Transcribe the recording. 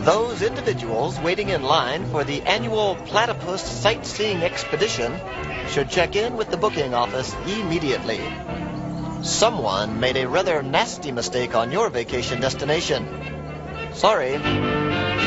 Those individuals waiting in line for the annual platypus sightseeing expedition should check in with the booking office immediately. Someone made a rather nasty mistake on your vacation destination. Sorry.